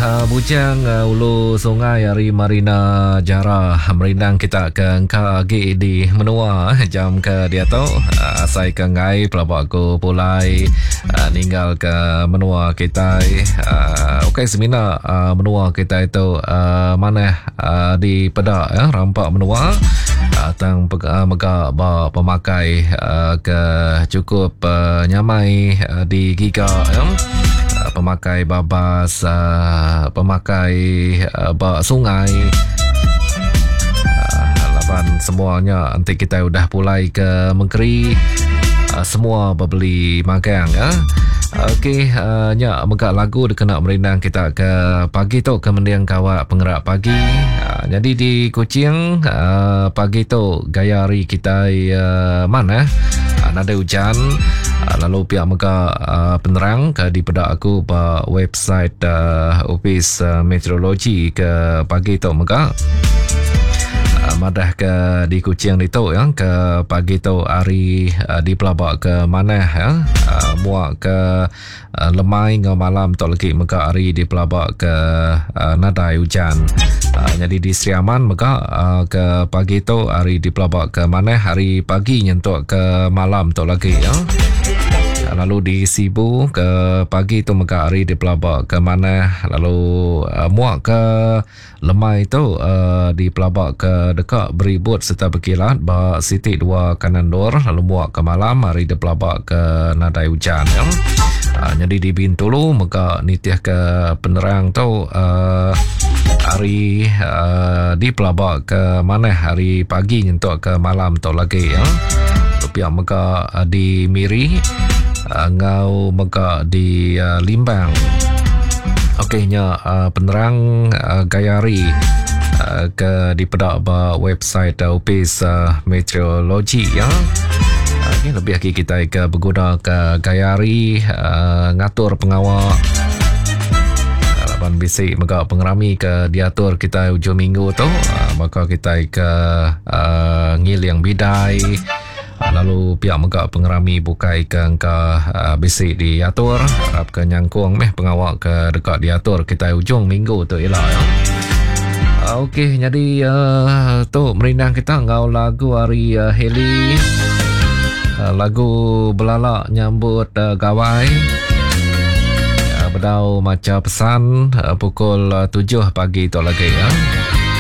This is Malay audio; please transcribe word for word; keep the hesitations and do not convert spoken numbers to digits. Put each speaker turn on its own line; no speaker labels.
uh, bujang uh, ulu sungai hari Marina Jara merindang kita ke kagi di menua jam ke dia tu uh, saya ke ngai pelabak aku pulai uh, ninggal ke menua kita uh, okey semina uh, menua kita itu uh, mana uh, di pedak ya rampak menua uh, tang uh, mega ba pemakai uh, ke cukup uh, nyamai uh, di giga ya. Pemakai babas, uh, pemakai uh, bak sungai, uh, lapan semuanya nanti kita udah pulai ke Mengkeri, uh, semua berbeli magang ya. Okey, uh, nya megak lagu dikena merindang kita ke pagi tu ke mendiang kawak penggerak pagi. Uh, jadi di Kuching uh, pagi tu gaya hari kita uh, mana? Uh, ada hujan. Uh, lalu pihak megak uh, penerang ke di pedak aku pa website uh, Office uh, Meteorologi ke pagi tu megak. Madah ke di Kuching itu ya ke pagi tu hari uh, di pelabak ke mana ya uh, muak ke uh, lemai ngau malam tu lagi mega hari di pelabak ke uh, nadai hujan uh, jadi di Seriaman mega uh, ke pagi tu hari di pelabak ke mana hari pagi nyentuk ke malam tu lagi ya. Lalu di Sibu ke pagi tu mega hari di pelabak ke mana lalu uh, muak ke lemai tu uh, di pelabak ke dekat beribut serta berkilat bah Siti dua kanan dor lalu muak ke malam hari di pelabak ke nadai hujan ya. Uh, jadi di Bintulu mega nitiah ke penerang tu uh, hari uh, di pelabak ke mana hari pagi nyentuk ke malam tu lagi ya. Pihak mega uh, di Miri Uh, ngau mega di uh, Limbang. Okeynya uh, penerang uh, gayari uh, ke di pedak ba website uh, Office uh, Meteorologi ya. Uh, ini lebih lagi kita ke berguna ke gayari uh, ngatur pengawal lapan bisik mega pengerami ke diatur kita hujung minggu tu uh, maka kita ke uh, ngil yang bidai. Lalu pihak megak pengerami bukai ke angka uh, bisik diatur harap ke nyangkung meh pengawal ke dekat diatur kita hujung minggu tu ialah ya. Uh, Okey jadi uh, tu merindang kita ngau lagu hari uh, Heli uh, lagu belalak nyambut uh, gawai uh, berdau macam pesan uh, pukul uh, tujuh pagi tu lagi ya.